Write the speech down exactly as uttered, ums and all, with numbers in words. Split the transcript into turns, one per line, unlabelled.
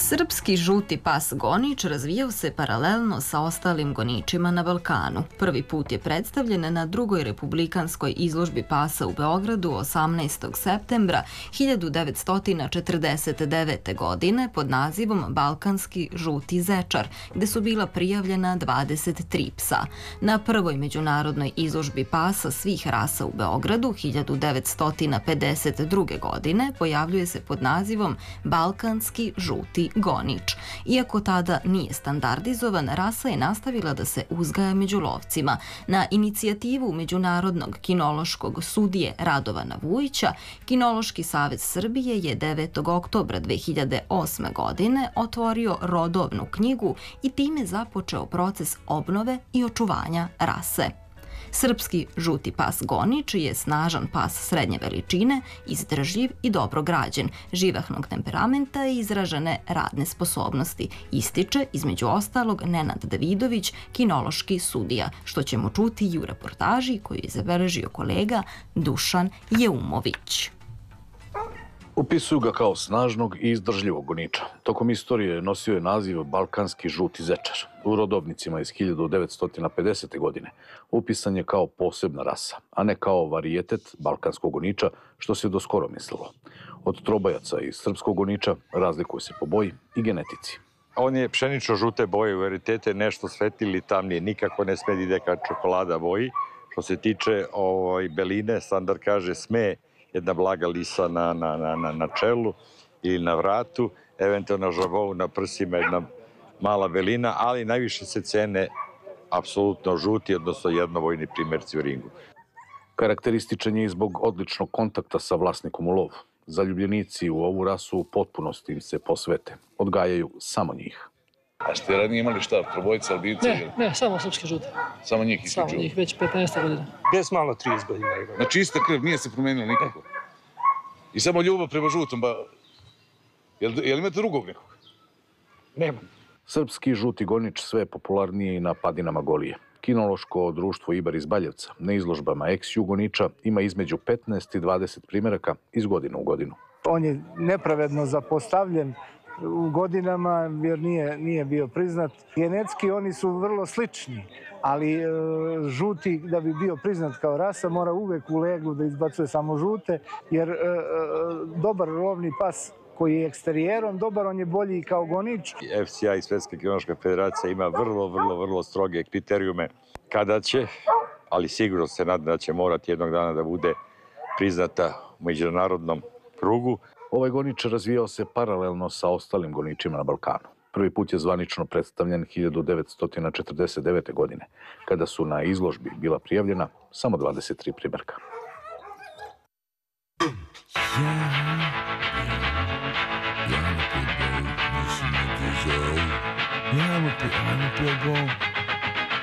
Srpski žuti pas gonič razvijao se paralelno sa ostalim goničima na Balkanu. Prvi put je predstavljen na drugoj republikanskoj izložbi pasa u Beogradu osamnaestog septembra hiljadu devetsto četrdeset devete. godine pod nazivom Balkanski žuti zečar, gde su bila prijavljena dvadeset tri psa. Na prvoj međunarodnoj izložbi pasa svih rasa u Beogradu hiljadu devetsto pedeset druge. godine pojavljuje se pod nazivom Balkanski žuti gonič. Iako tada nije standardizovan, rasa je nastavila da se uzgaja među lovcima. Na inicijativu Međunarodnog kinološkog sudije Radovana Vujića, Kinološki savez Srbije je devetog oktobra dve hiljade osme. godine otvorio rodovnu knjigu i time započeo proces obnove i očuvanja rase. Srpski žuti pas gonič je snažan pas srednje veličine, izdržljiv i dobro građen, živahnog temperamenta i izražene radne sposobnosti, ističe između ostalog Nenad Davidović, kinološki sudija, što ćemo čuti i u reportaži koju je zabeležio kolega Dušan Jeumović.
Opisuju ga kao snažnog i izdržljivog goniča. Tokom istorije nosio je naziv Balkanski žuti zečar. U rodovnicima iz hiljadu devetsto pedesete. godine upisan je kao posebna rasa, a ne kao varijetet balkanskog goniča, što se doskoro mislilo. Od trobajaca i srpskog goniča razlikuje se po boji i genetici.
On je pšenično-žute boje, u veritete nešto svetliji tamnije, nikako ne sme da ide ka čokolada boji. Što se tiče ovaj, beline, standard kaže sme jedna blaga lisa na, na, na, na čelu ili na vratu, eventualno žabovu na prsima, jedna mala belina, ali najviše se cene apsolutno žuti, odnosno jednovojni primjerci u ringu.
Karakterističan je i zbog odličnog kontakta sa vlasnikom u lovu. Zaljubljenici u ovu rasu u potpunosti im se posvete. Odgajaju samo njih.
A ste ranije imali šta, trobojca, albinci?
Ne, ne, samo srpske žute.
Samo njih isključivo?
Samo njih, već petnaest godina.
Bez malo trideset godina.
Znači ista krv, nije se promenila nikako? I samo ljubav prema žutom, ba... Jel, jel imate drugog nekog?
Nema.
Srpski žuti gonič sve je popularniji na padinama Golije. Kinološko društvo Ibar iz Baljevca na izložbama ex-ju goniča ima između petnaest i dvadeset primjeraka iz godine u godinu.
On je nepravedno zapostavljen u godinama jer nije, nije bio priznat. Genetski oni su vrlo slični, ali e, žuti da bi bio priznat kao rasa mora uvek u leglu da izbacuje samo žute, jer e, e, dobar lovni pas koji je eksterijerom dobar, on je bolji kao gonič.
F C A i Svetska kinološka federacija ima vrlo, vrlo, vrlo stroge kriterijume kada će, ali sigurno se nadam da će morati jednog dana da bude priznata u međunarodnom krugu.
Ovaj gonič razvijao se paralelno sa ostalim goničima na Balkanu. Prvi put je zvanično predstavljen hiljadu devetsto četrdeset devete. godine, kada su na izložbi bila prijavljena samo dvadeset tri primjerka.
Ja, ja, ja,